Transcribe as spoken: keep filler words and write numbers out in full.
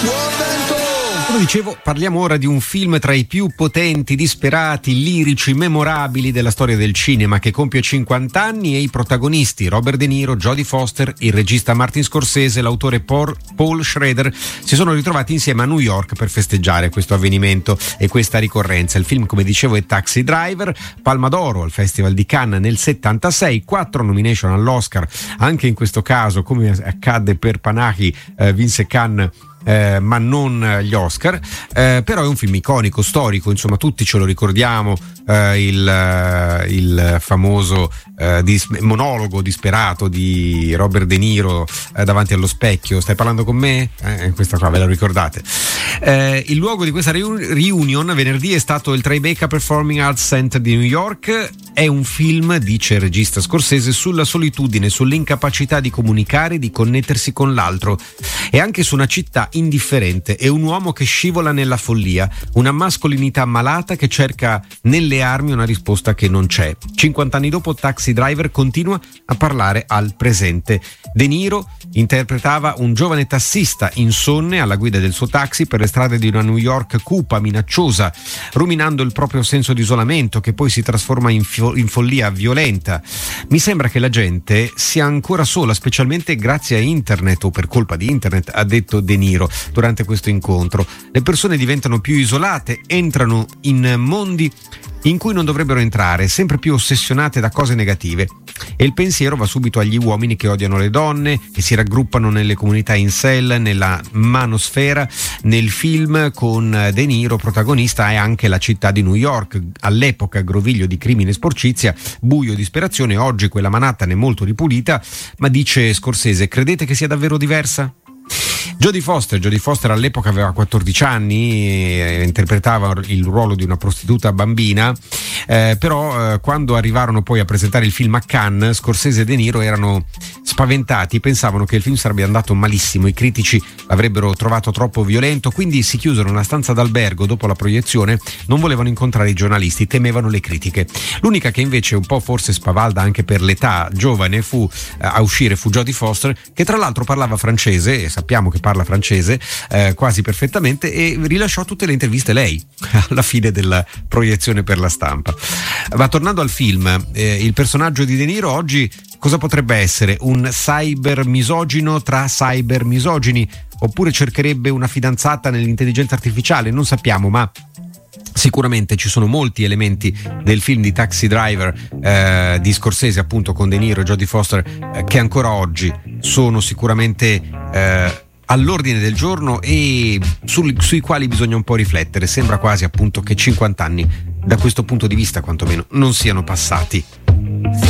Come dicevo, parliamo ora di un film tra i più potenti, disperati, lirici, memorabili della storia del cinema, che compie cinquanta anni, e i protagonisti Robert De Niro, Jodie Foster, il regista Martin Scorsese e l'autore Paul, Paul Schrader si sono ritrovati insieme a New York per festeggiare questo avvenimento e questa ricorrenza. Il film, come dicevo, è Taxi Driver, Palma d'Oro al Festival di Cannes nel settantasei, quattro nomination all'Oscar, anche in questo caso, come accadde per Panahi, eh, vinse Cannes Eh, ma non gli Oscar, eh, però è un film iconico, storico, insomma tutti ce lo ricordiamo, eh, il, il famoso eh, dis- monologo disperato di Robert De Niro eh, davanti allo specchio. Stai parlando con me? Eh, questa qua ve la ricordate? Eh, il luogo di questa riun- reunion venerdì è stato il Tribeca Performing Arts Center di New York. È un film, dice il regista Scorsese, sulla solitudine, sull'incapacità di comunicare, di connettersi con l'altro, e anche su una città indifferente. È un uomo che scivola nella follia, una mascolinità malata che cerca nelle armi una risposta che non c'è. cinquanta anni dopo, Taxi Driver continua a parlare al presente. De Niro interpretava un giovane tassista insonne alla guida del suo taxi per le strade di una New York cupa, minacciosa, ruminando il proprio senso di isolamento, che poi si trasforma in, fo- in follia violenta. Mi sembra che la gente sia ancora sola, specialmente grazie a internet, o per colpa di internet, ha detto De Niro durante questo incontro. Le persone diventano più isolate, entrano in mondi in cui non dovrebbero entrare, sempre più ossessionate da cose negative. E il pensiero va subito agli uomini che odiano le donne, che si raggruppano nelle comunità incel, nella manosfera. Nel film, con De Niro protagonista, è anche la città di New York, all'epoca groviglio di crimine e sporcizia, buio e disperazione. Oggi quella Manhattan è molto ripulita, ma dice Scorsese, credete che sia davvero diversa? Jodie Foster, Jodie Foster all'epoca aveva quattordici anni, eh, interpretava il ruolo di una prostituta bambina, eh, però eh, quando arrivarono poi a presentare il film a Cannes, Scorsese e De Niro erano spaventati, pensavano che il film sarebbe andato malissimo, i critici l'avrebbero trovato troppo violento, quindi si chiusero in una stanza d'albergo dopo la proiezione, non volevano incontrare i giornalisti, temevano le critiche. L'unica che invece, un po' forse spavalda anche per l'età giovane, fu eh, a uscire fu Jodie Foster, che tra l'altro parlava francese, e sappiamo che parla francese eh, quasi perfettamente, e rilasciò tutte le interviste lei alla fine della proiezione per la stampa. Ma tornando al film, eh, il personaggio di De Niro oggi cosa potrebbe essere? Un cyber misogino tra cyber misogini, oppure cercherebbe una fidanzata nell'intelligenza artificiale? Non sappiamo, ma sicuramente ci sono molti elementi del film di Taxi Driver eh, di Scorsese, appunto, con De Niro e Jodie Foster, eh, che ancora oggi sono sicuramente eh, all'ordine del giorno e sul, sui quali bisogna un po' riflettere. Sembra quasi, appunto, che cinquanta anni da questo punto di vista quantomeno non siano passati.